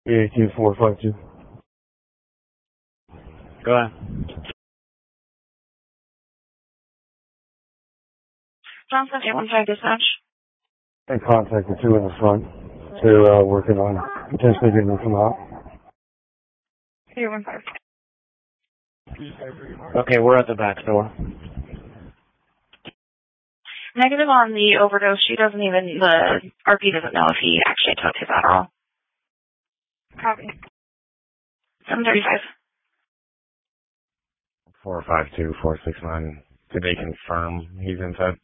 382-452. Go ahead. Johnson 815 dispatch. I contacted two in the front. They're working on potentially getting them come out. 315. Okay, we're at the back door. Negative on the overdose. The RP doesn't know if he actually took his Adderall. Copy. 735. 452-469. Did they confirm he's inside?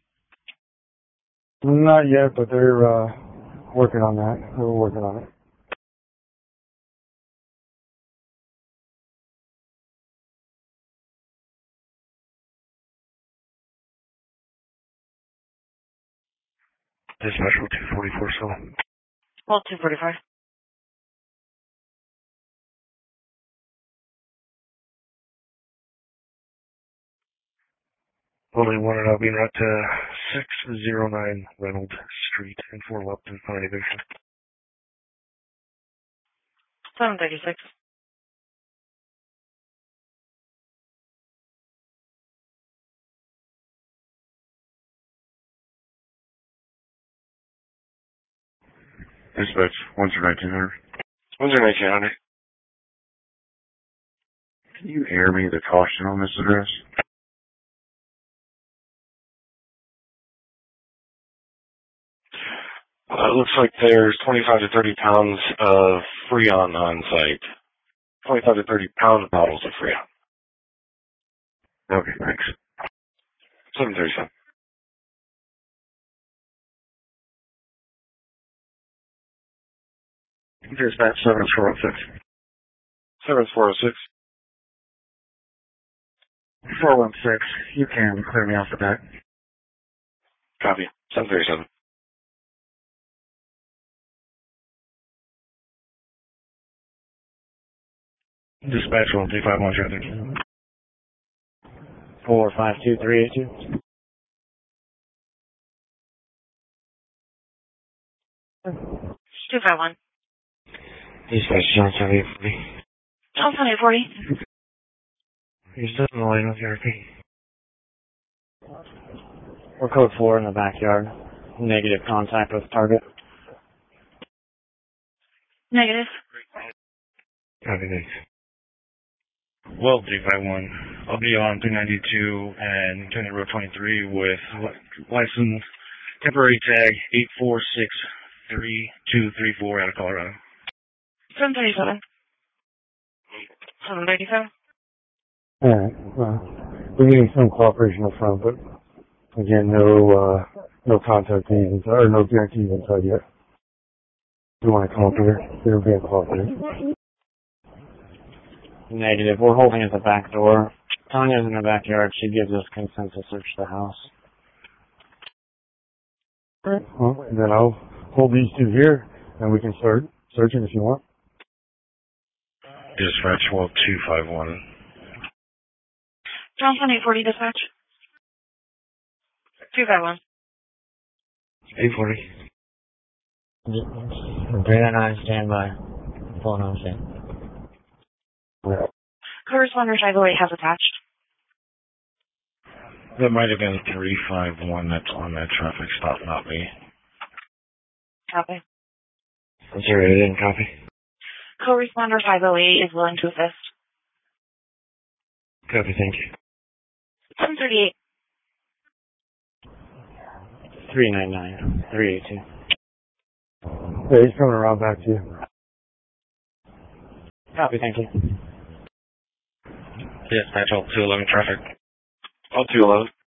Not yet, but they're working on that. They're working on it. Dispatch 244, so. Well, 245. Only wanted to be route to 609 Reynolds Street in Fort Lupton, County Division. 736. Dispatch 11900. 11900. Can you air me the caution on this address? It looks like there's 25 to 30 pounds of Freon on site. 25 to 30 pound bottles of Freon. Okay, thanks. 737. Dispatch 7406. 7406. 416. You can clear me off the back. Copy. 737. Dispatch 1251 traffic. 452-382. 251. Dispatch Johnson 840. Johnson 840. You're still in the lane with the RP. We're code 4 in the backyard. Negative contact with target. Negative. Copy, thanks. Well, 351. I'll be on 392 and County Road 23 with license temporary tag 8463234 out of Colorado. 737. 737. Alright, we're getting some cooperation up front, but again, no contact needed, or no guarantees inside yet. We want to cooperate. They're being cooperative. Negative. We're holding at the back door. Tanya's in the backyard. She gives us consent to search the house. Alright, well, and then I'll hold these two here, and we can start searching if you want. Dispatch 12251. Johnson 840 dispatch. 251. 840. 399, stand by. Phone on stand. Corresponder 508 has attached. That might have been 351 that's on that traffic stop, not me. Copy. I'm sorry, I didn't copy. Co-responder 508 is willing to assist. Copy, thank you. 738. 399, 382. Yeah, he's coming around back to you. Copy, thank you. Dispatch all 211 traffic. All 211.